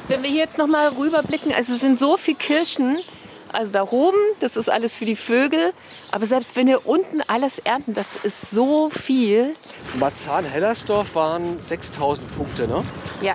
Wenn wir hier jetzt noch mal rüberblicken, also es sind so viele Kirschen. Also da oben, das ist alles für die Vögel. Aber selbst wenn wir unten alles ernten, das ist so viel. Marzahn-Hellersdorf waren 6.000 Punkte, ne? Ja,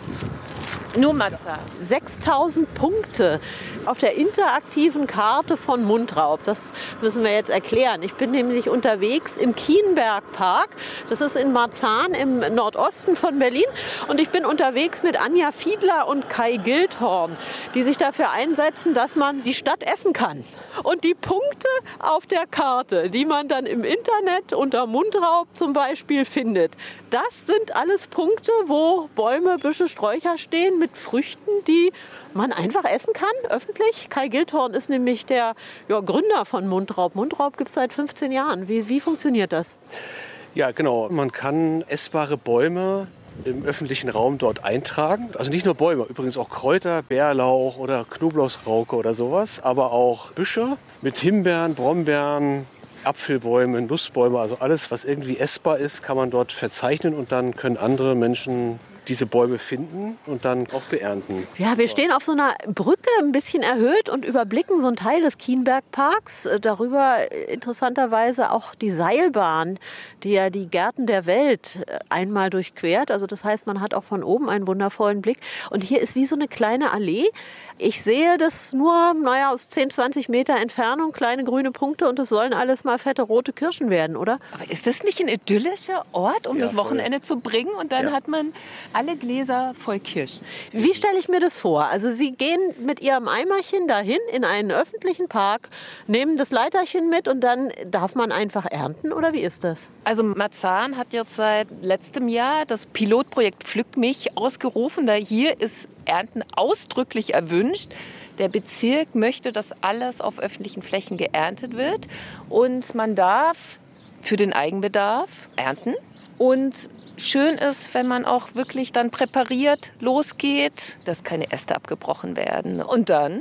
nur Marzahn. 6.000 Punkte auf der interaktiven Karte von Mundraub. Das müssen wir jetzt erklären. Ich bin nämlich unterwegs im Kienbergpark. Das ist in Marzahn im Nordosten von Berlin. Und ich bin unterwegs mit Anja Fiedler und Kai Gildhorn, die sich dafür einsetzen, dass man die Stadt essen kann. Und die Punkte auf der Karte, die man dann im Internet unter Mundraub zum Beispiel findet, das sind alles Punkte, wo Bäume, Büsche, Sträucher stehen mit Früchten, die man einfach essen kann, öffentlich. Kai Gildhorn ist nämlich der Gründer von Mundraub. Mundraub gibt es seit 15 Jahren. Wie funktioniert das? Ja, genau. Man kann essbare Bäume im öffentlichen Raum dort eintragen. Also nicht nur Bäume, übrigens auch Kräuter, Bärlauch oder Knoblauchsrauke oder sowas, aber auch Büsche mit Himbeeren, Brombeeren, Apfelbäume, Nussbäume, also alles, was irgendwie essbar ist, kann man dort verzeichnen und dann können andere Menschen diese Bäume finden und dann auch beernten. Ja, wir stehen auf so einer Brücke, ein bisschen erhöht und überblicken so einen Teil des Kienbergparks. Darüber interessanterweise auch die Seilbahn, die ja die Gärten der Welt einmal durchquert. Also das heißt, man hat auch von oben einen wundervollen Blick. Und hier ist wie so eine kleine Allee. Ich sehe das nur, aus 10, 20 Meter Entfernung, kleine grüne Punkte und es sollen alles mal fette rote Kirschen werden, oder? Aber ist das nicht ein idyllischer Ort, um das Wochenende zu bringen? Und dann hat man alle Gläser voll Kirschen. Wie stelle ich mir das vor? Also Sie gehen mit Ihrem Eimerchen dahin in einen öffentlichen Park, nehmen das Leiterchen mit und dann darf man einfach ernten, oder wie ist das? Also Marzahn hat jetzt seit letztem Jahr das Pilotprojekt Pflück mich ausgerufen. Da hier ist Ernten ausdrücklich erwünscht. Der Bezirk möchte, dass alles auf öffentlichen Flächen geerntet wird. Und man darf für den Eigenbedarf ernten. Und schön ist, wenn man auch wirklich dann präpariert losgeht, dass keine Äste abgebrochen werden. Und dann,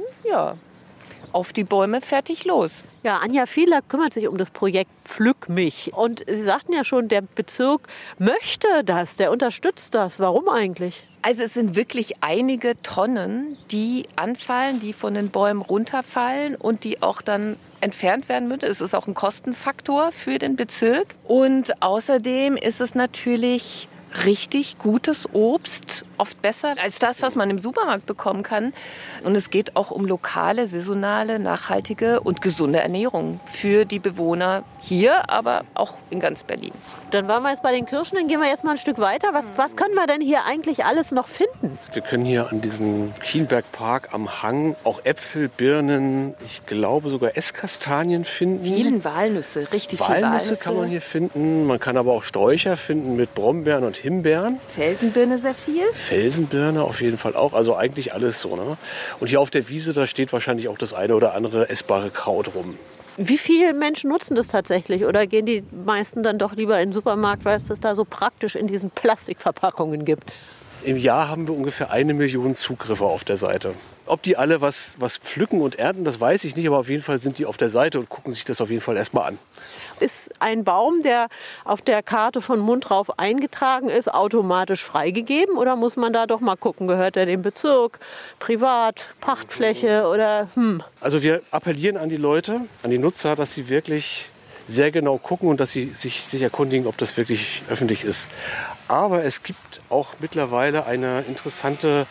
auf die Bäume, fertig, los. Ja, Anja Fiedler kümmert sich um das Projekt Pflück mich. Und Sie sagten ja schon, der Bezirk möchte das, der unterstützt das. Warum eigentlich? Also es sind wirklich einige Tonnen, die anfallen, die von den Bäumen runterfallen und die auch dann entfernt werden müssen. Es ist auch ein Kostenfaktor für den Bezirk. Und außerdem ist es natürlich richtig gutes Obst, oft besser als das, was man im Supermarkt bekommen kann. Und es geht auch um lokale, saisonale, nachhaltige und gesunde Ernährung für die Bewohner hier, aber auch in ganz Berlin. Dann waren wir jetzt bei den Kirschen, dann gehen wir jetzt mal ein Stück weiter. Was können wir denn hier eigentlich alles noch finden? Wir können hier an diesem Kienbergpark am Hang auch Äpfel, Birnen, ich glaube sogar Esskastanien finden. Vielen Walnüsse, richtig viele Walnüsse kann man hier finden. Man kann aber auch Sträucher finden mit Brombeeren und Himbeeren. Felsenbirne sehr viel. Felsenbirne auf jeden Fall auch. Also eigentlich alles so. Ne? Und hier auf der Wiese, da steht wahrscheinlich auch das eine oder andere essbare Kraut rum. Wie viele Menschen nutzen das tatsächlich? Oder gehen die meisten dann doch lieber in den Supermarkt, weil es das da so praktisch in diesen Plastikverpackungen gibt? Im Jahr haben wir ungefähr 1 Million Zugriffe auf der Seite. Ob die alle was pflücken und ernten, das weiß ich nicht. Aber auf jeden Fall sind die auf der Seite und gucken sich das auf jeden Fall erstmal an. Ist ein Baum, der auf der Karte von Mundraub eingetragen ist, automatisch freigegeben? Oder muss man da doch mal gucken, gehört er dem Bezirk, privat, Pachtfläche oder Also wir appellieren an die Leute, an die Nutzer, dass sie wirklich sehr genau gucken und dass sie sich erkundigen, ob das wirklich öffentlich ist. Aber es gibt auch mittlerweile eine interessante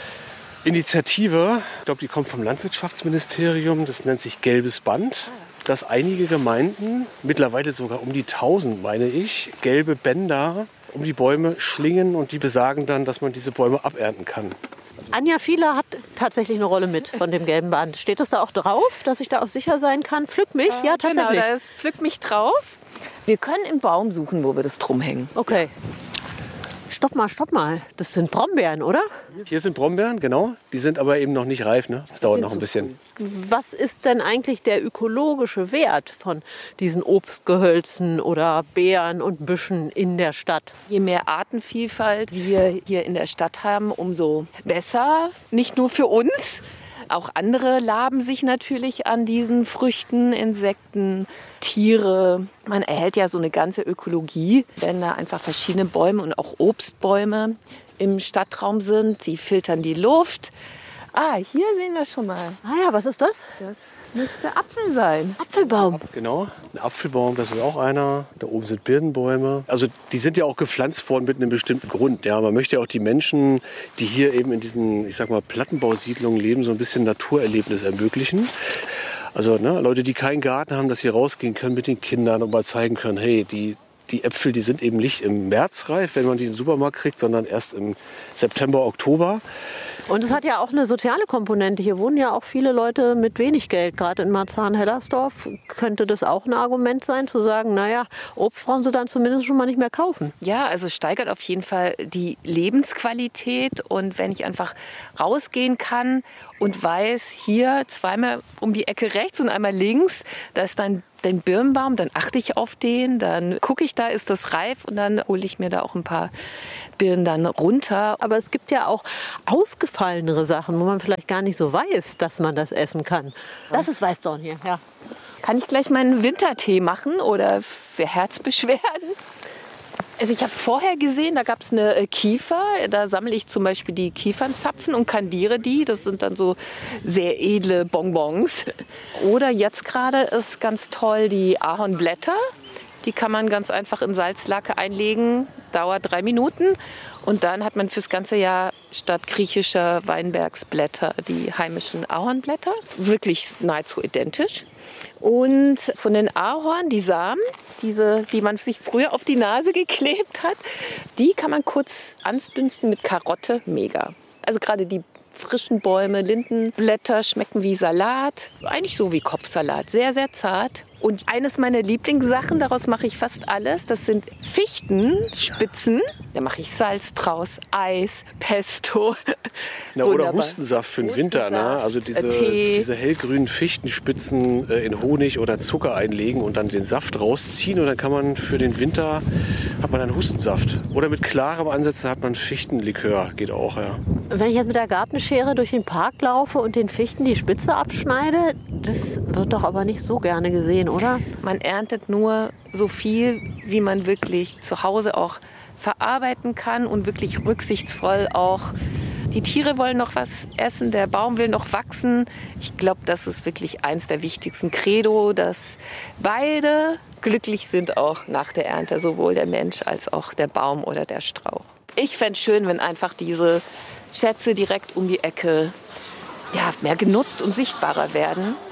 Initiative, ich glaube, die kommt vom Landwirtschaftsministerium, das nennt sich Gelbes Band, dass einige Gemeinden, mittlerweile sogar um die 1000, meine ich, gelbe Bänder um die Bäume schlingen und die besagen dann, dass man diese Bäume abernten kann. Anja Fiedler hat tatsächlich eine Rolle mit von dem gelben Band. Steht das da auch drauf, dass ich da auch sicher sein kann? Pflück mich? Ja, tatsächlich. Genau, da ist Pflück mich drauf. Wir können im Baum suchen, wo wir das drum hängen. Okay. Stopp mal. Das sind Brombeeren, oder? Hier sind Brombeeren, genau. Die sind aber eben noch nicht reif. Ne? Das dauert noch ein bisschen. Was ist denn eigentlich der ökologische Wert von diesen Obstgehölzen oder Beeren und Büschen in der Stadt? Je mehr Artenvielfalt wir hier in der Stadt haben, umso besser. Nicht nur für uns. Auch andere laben sich natürlich an diesen Früchten, Insekten, Tiere. Man erhält ja so eine ganze Ökologie, wenn da einfach verschiedene Bäume und auch Obstbäume im Stadtraum sind. Sie filtern die Luft. Hier sehen wir schon mal. Ja, was ist das? Das müsste Apfel sein. Apfelbaum. Genau, ein Apfelbaum, das ist auch einer. Da oben sind Birnenbäume. Also die sind ja auch gepflanzt worden mit einem bestimmten Grund. Ja, man möchte ja auch die Menschen, die hier eben in diesen, ich sag mal, Plattenbausiedlungen leben, so ein bisschen Naturerlebnis ermöglichen. Also Leute, die keinen Garten haben, dass sie rausgehen können mit den Kindern und mal zeigen können, hey, die Äpfel, die sind eben nicht im März reif, wenn man die im Supermarkt kriegt, sondern erst im September, Oktober. Und es hat ja auch eine soziale Komponente. Hier wohnen ja auch viele Leute mit wenig Geld. Gerade in Marzahn-Hellersdorf könnte das auch ein Argument sein, zu sagen, naja, Obst brauchen sie dann zumindest schon mal nicht mehr kaufen. Ja, also steigert auf jeden Fall die Lebensqualität. Und wenn ich einfach rausgehen kann und weiß, hier zweimal um die Ecke rechts und einmal links, da ist dann den Birnbaum, dann achte ich auf den, dann gucke ich, da ist das reif und dann hole ich mir da auch ein paar Birnen dann runter. Aber es gibt ja auch ausgefallenere Sachen, wo man vielleicht gar nicht so weiß, dass man das essen kann. Das ist Weißdorn hier, ja. Kann ich gleich meinen Wintertee machen oder für Herzbeschwerden? Also ich habe vorher gesehen, da gab es eine Kiefer. Da sammle ich zum Beispiel die Kiefernzapfen und kandiere die. Das sind dann so sehr edle Bonbons. Oder jetzt gerade ist ganz toll die Ahornblätter. Die kann man ganz einfach in Salzlake einlegen, dauert 3 Minuten. Und dann hat man fürs ganze Jahr statt griechischer Weinbergsblätter die heimischen Ahornblätter. Wirklich nahezu identisch. Und von den Ahorn, die Samen, diese, die man sich früher auf die Nase geklebt hat, die kann man kurz ansdünsten mit Karotte. Mega. Also gerade die frischen Bäume, Lindenblätter schmecken wie Salat. Eigentlich so wie Kopfsalat. Sehr, sehr zart. Und eines meiner Lieblingssachen, daraus mache ich fast alles, das sind Fichtenspitzen. Da mache ich Salz draus, Eis, Pesto. Oder Hustensaft für den Winter. Ne? Also diese hellgrünen Fichtenspitzen in Honig oder Zucker einlegen und dann den Saft rausziehen. Und dann kann man für den Winter, hat man dann Hustensaft. Oder mit klarem Ansätzen hat man Fichtenlikör. Geht auch, ja. Wenn ich jetzt mit der Gartenschere durch den Park laufe und den Fichten die Spitze abschneide, das wird doch aber nicht so gerne gesehen, oder? Man erntet nur so viel, wie man wirklich zu Hause auch verarbeiten kann und wirklich rücksichtsvoll auch. Die Tiere wollen noch was essen, der Baum will noch wachsen. Ich glaube, das ist wirklich eins der wichtigsten Credo, dass beide glücklich sind auch nach der Ernte, sowohl der Mensch als auch der Baum oder der Strauch. Ich fände es schön, wenn einfach diese Schätze direkt um die Ecke mehr genutzt und sichtbarer werden.